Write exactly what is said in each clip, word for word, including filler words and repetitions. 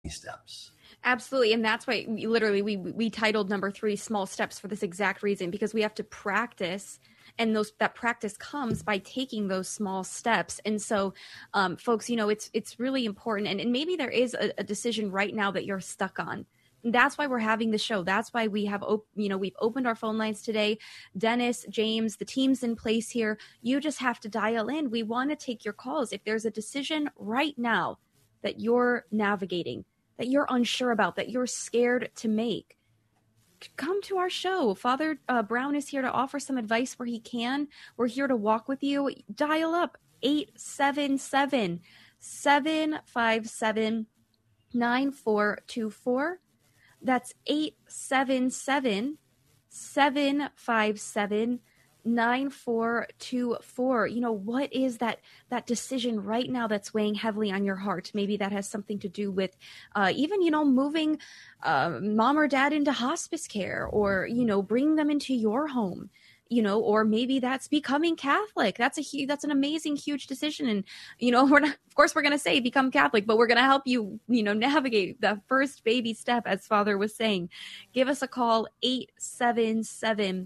steps. Absolutely. And that's why we, literally we we titled number three small steps for this exact reason, because we have to practice. And those that practice comes by taking those small steps. And so, um, folks, you know, it's it's really important. And, and maybe there is a, a decision right now that you're stuck on. And that's why we're having the show. That's why we have, op- you know, we've opened our phone lines today. Dennis, James, the team's in place here. You just have to dial in. We want to take your calls. If there's a decision right now that you're navigating, that you're unsure about, that you're scared to make, come to our show. Father uh, Brown is here to offer some advice where he can. We're here to walk with you. Dial up eight seven seven, seven five seven, nine four two four. That's eight seven seven, seven five seven, nine four two four. You know, what is that that decision right now that's weighing heavily on your heart? Maybe that has something to do with uh, even, you know, moving uh, mom or dad into hospice care, or, you know, bringing them into your home, you know, or maybe that's becoming Catholic. That's a huge, that's an amazing, huge decision. And, you know, we're not, of course we're going to say become Catholic, but we're going to help you, you know, navigate the first baby step, as Father was saying. Give us a call, eight seven seven,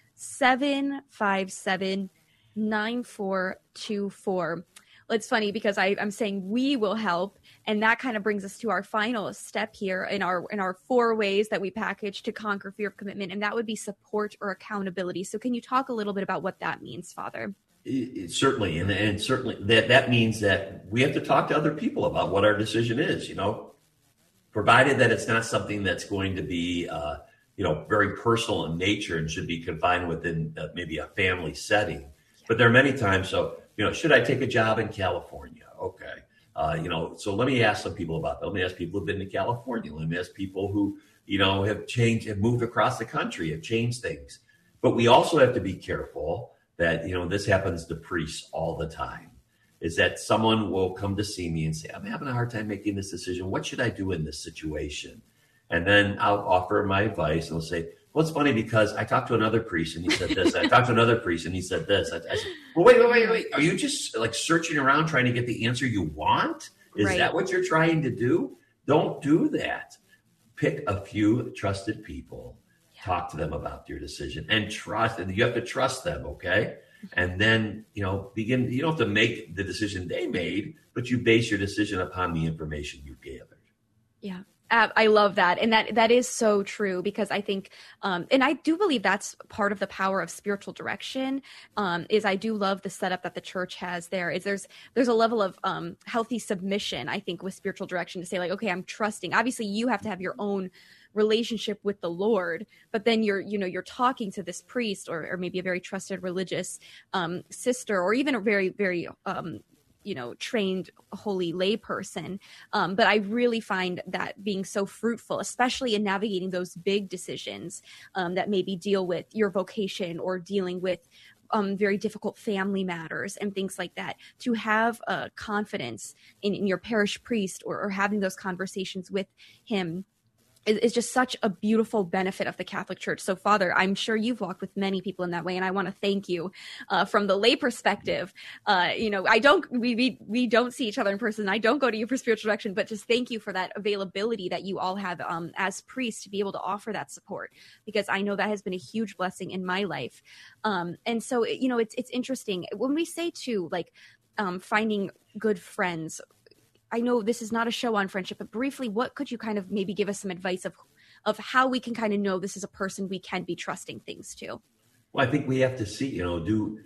seven five seven, nine four two four. It's funny because I, I'm saying we will help, and that kind of brings us to our final step here in our in our four ways that we package to conquer fear of commitment, and that would be support or accountability. So can you talk a little bit about what that means, Father? It, it, certainly, and, and certainly that, that means that we have to talk to other people about what our decision is, you know, provided that it's not something that's going to be uh, you know, very personal in nature and should be confined within uh, maybe a family setting. But there are many times, so, you know, should I take a job in California? Okay. Uh, you know, so let me ask some people about that. Let me ask people who've been to California. Let me ask people who, you know, have changed, have moved across the country, have changed things. But we also have to be careful that, you know, this happens to priests all the time, is that someone will come to see me and say, I'm having a hard time making this decision. What should I do in this situation? And then I'll offer my advice, and I'll say, well, it's funny because I talked to another priest and he said this. I talked to another priest and he said this. I, I said, well, wait, wait, wait, wait. Are you just like searching around trying to get the answer you want? Is right. that what you're trying to do? Don't do that. Pick a few trusted people, yeah. talk to them about your decision, and trust. And you have to trust them, okay? And then, you know, begin, you don't have to make the decision they made, but you base your decision upon the information you gathered. Yeah. Uh, I love that. And that that is so true, because I think, um, and I do believe that's part of the power of spiritual direction, um, is I do love the setup that the church has there. Is there's there's a level of um, healthy submission, I think, with spiritual direction, to say like, okay, I'm trusting. Obviously, you have to have your own relationship with the Lord, but then you're, you know, you're talking to this priest, or, or maybe a very trusted religious um, sister, or even a very, very um, you know, trained holy lay person. Um, but I really find that being so fruitful, especially in navigating those big decisions um, that maybe deal with your vocation, or dealing with um, very difficult family matters and things like that, to have uh, confidence in, in your parish priest, or, or having those conversations with him is just such a beautiful benefit of the Catholic Church. So, Father, I'm sure you've walked with many people in that way, and I want to thank you uh, from the lay perspective. Uh, you know, I don't, we, we we don't see each other in person. I don't go to you for spiritual direction, but just thank you for that availability that you all have um, as priests, to be able to offer that support, because I know that has been a huge blessing in my life. Um, and so, you know, it's it's interesting when we say too, like um, finding good friends. I know this is not a show on friendship, but briefly, what could you kind of maybe give us some advice of, of how we can kind of know this is a person we can be trusting things to? Well, I think we have to see, you know, do,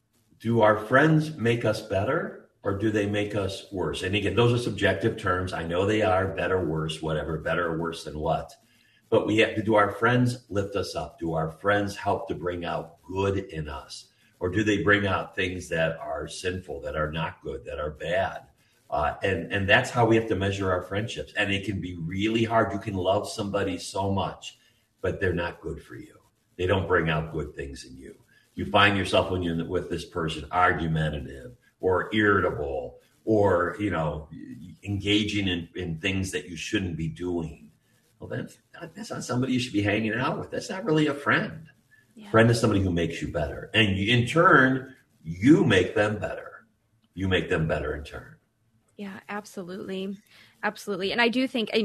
do our friends make us better, or do they make us worse? And again, those are subjective terms. I know they are better, worse, whatever, better or worse than what, but we have to, do our friends lift us up? Do our friends help to bring out good in us? Or do they bring out things that are sinful, that are not good, that are bad? Uh, and, and that's how we have to measure our friendships. And it can be really hard. You can love somebody so much, but they're not good for you. They don't bring out good things in you. You find yourself, when you're with this person, argumentative or irritable, or, you know, engaging in, in things that you shouldn't be doing. Well, then that's not somebody you should be hanging out with. That's not really a friend. Yeah. Friend is somebody who makes you better. And you, in turn, you make them better. You make them better in turn. Yeah, absolutely. Absolutely. And I do think, you know,